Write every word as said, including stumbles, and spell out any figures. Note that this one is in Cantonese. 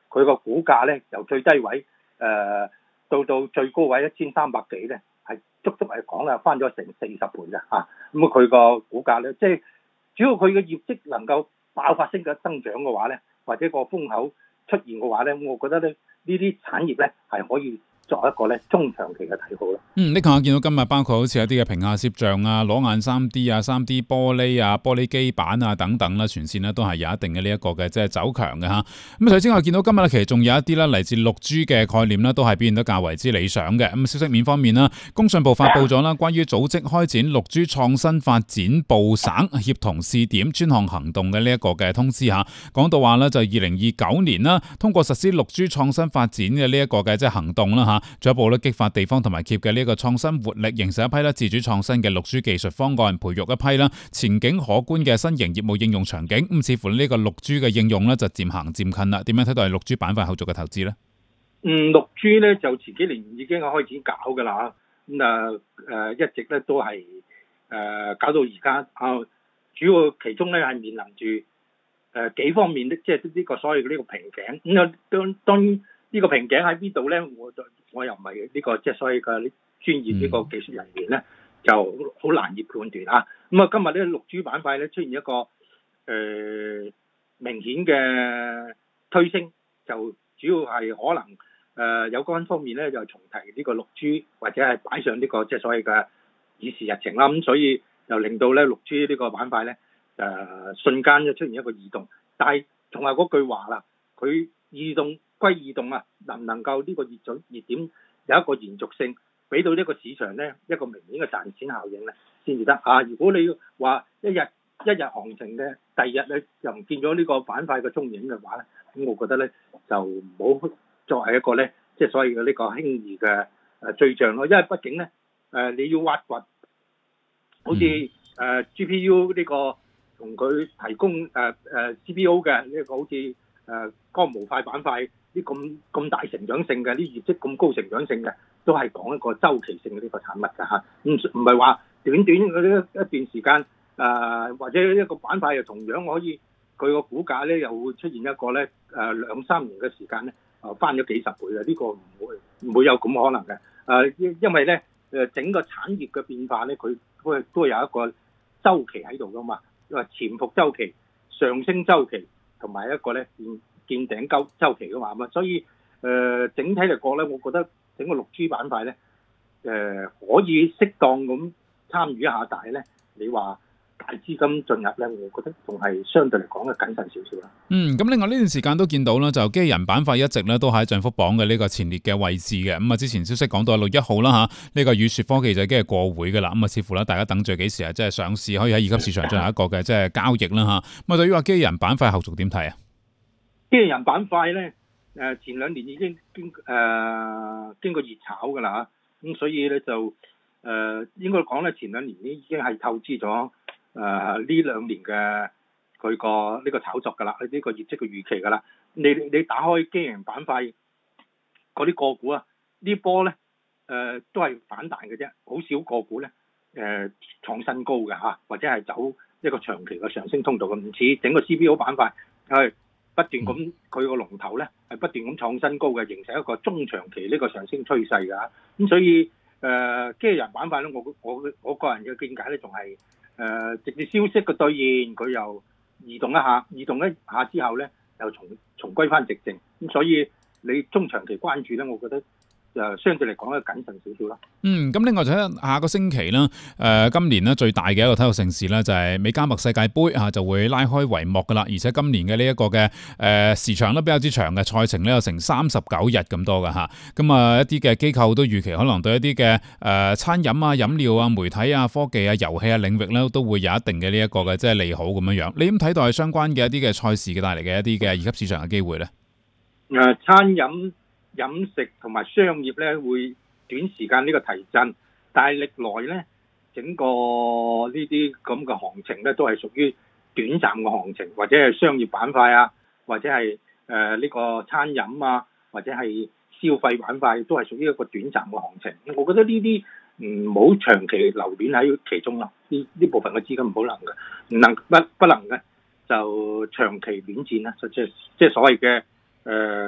佢個股價咧由最低位誒、呃、到到最高位一千三百幾咧，係足足係講啦，翻咗成四十倍嘅嚇。咁啊，佢個股價咧，即係只要佢嘅業績能夠爆發性嘅增長嘅話咧，或者個風口出現嘅話咧，我覺得咧呢啲產業咧係可以作一個咧中長期嘅睇好咯。 嗯，呢個我見到今日包括好似一啲嘅屏下攝像啊、裸眼 三 D 啊、三 D 玻璃啊、玻璃基板啊等等啦，全線咧都係有一定嘅呢一個嘅即係走強嘅嚇。咁頭先我見到今日咧，其實仲有一啲咧嚟自六 G 嘅概念咧，都係表現得較為之理想嘅。咁消息面方面啦，工信部發布咗啦，關於組織開展六 G 創新發展部省協同試點專項行動嘅呢一個嘅通知嚇，講到話咧就二零二九年啦，通過實施六 G 創新發展嘅呢一個嘅即係行動啦嚇，進一步咧激發地方同埋企業嘅呢個創新活力，形成一批咧自主創新嘅六 G 技術方案，培育一批啦前景可觀嘅新型業務應用場景。咁似乎呢個六 G 嘅應用咧就漸行漸近啦。點樣睇到係六 G 板塊後續嘅投資咧？ 嗯，六 G 咧就前幾年已經開始搞噶啦，咁啊誒一直咧都係誒、呃、搞到而家啊，主要其中咧係面臨住誒、呃、幾方面咧，即係呢個所謂嘅呢個瓶頸。咁啊當當然呢個瓶頸喺邊度咧？我就我又唔係呢個即係所謂嘅專業呢個技術人員咧，就好難以判斷啊。咁啊今日咧六 G 板塊咧出現一個誒、呃、明顯嘅推升，就主要係可能。誒、呃、有關方面咧就重提呢個六 G 或者係擺上呢、這個即係所謂嘅議事日程啦，咁所以就令到咧六 G 呢個板塊咧誒瞬間就出現一個異動，但係同埋嗰句話啦，佢異動歸異動啊，能唔能夠呢個熱準熱點有一個延續性，俾到呢個市場咧一個明顯嘅賺錢效應咧先至得啊！如果你話一日一日行情嘅第二日咧又唔見咗呢個板塊嘅蹤影嘅話咧，咁我覺得咧就唔好作為一個咧，即係所謂嘅呢個輕易嘅誒對象咯，因為畢竟咧誒、呃、你要挖掘，好似誒、呃、G P U 呢個同佢提供誒誒、呃呃、C P U 嘅呢個好似誒光模塊板塊啲咁咁大成長性嘅，啲業績咁高成長性嘅，都係講一個周期性嘅呢個產物㗎嚇，唔唔係話短短嗰啲一段時間誒、呃、或者一個板塊又同樣可以佢個股價咧又會出現一個咧誒、呃、兩三年嘅時間咧。啊，翻咗幾十倍啊！呢、這個唔會唔會有咁可能嘅。誒、呃，因因為咧誒整個產業嘅變化咧，佢都係都有一個周期喺度噶嘛。因為潛伏周期、上升周期同埋一個咧見見頂周周期噶嘛。咁啊，所以誒、呃、整體嚟講咧，我覺得整個六 G 板塊咧誒、呃、可以適當咁參與一下，但係咧你話大資金進入咧，我覺得仲係相對嚟講嘅謹慎少少啦。 嗯，咁另外呢段時間都見到啦，就機器人板塊一直咧都喺漲幅榜嘅呢個前列嘅位置嘅。咁啊，之前消息講到六一號啦嚇，呢個宇雪科技就已經係過會嘅啦。咁啊，似乎咧大家等住幾時啊，即係上市可以喺二級市場進行一個嘅即係交易啦嚇。咁啊，對於話機器人板塊後續點睇啊？ 機器人板塊咧誒前兩年已經經誒、呃、經過熱炒㗎啦嚇，咁所以咧就誒、呃、應該講咧前兩年已經係透支咗。誒、呃、呢兩年嘅佢個呢個炒作㗎啦，呢、這個業績嘅預期㗎啦。你你打開機器人板塊嗰啲個股啊，呢波咧誒都係反彈嘅啫，好少個股咧誒、呃、創新高嘅嚇，或者係走一個長期嘅上升通道咁，唔似整個 C P U 板塊係不斷咁佢個龍頭咧係不斷咁創新高嘅，形成一個中長期呢個上升趨勢㗎。咁所以誒、呃、機器人板塊咧，我我我個人嘅見解咧仲係。誒、呃、直接消息嘅兌現，佢又移動一下，移動一下之後咧，又重重歸翻直正，咁所以你中長期關注咧，我覺得就相對嚟講咧謹慎少少啦。 嗯，咁另外就喺下個星期啦，誒、呃、今年咧最大嘅一個體育盛事咧就係美加墨世界盃嚇、啊，就會拉開帷幕噶啦，而且今年嘅呢一個嘅誒、呃、時長都比較之長嘅賽程咧，有成三十九日咁多嘅嚇，咁啊一啲嘅機構都預期可能對一啲嘅誒餐飲啊、飲料啊、媒體啊、科技啊、遊戲啊領域咧都會有一定嘅呢一個嘅即係利好咁樣樣。你點睇待相關嘅一啲嘅賽事嘅帶嚟嘅一啲嘅二級市場嘅機會咧？ 誒、呃、餐飲、飲食同埋商業咧會短時間呢個提振，但係歷來咧整個呢啲咁嘅行情咧都係屬於短暫嘅行情，或者係商業板塊啊，或者係誒呢個餐飲啊，或者係消費板塊都係屬於一個短暫嘅行情。我覺得呢啲唔好長期留戀喺其中咯，呢呢部分嘅資金唔好能嘅，唔能不不能嘅就長期戀戰啦，即係即係所謂嘅誒。呃